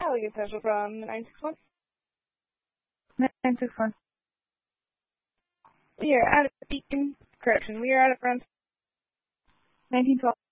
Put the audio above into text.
Delegate Special from 961. 961. We are out of Beacon. Correction, we are out of France. 1912.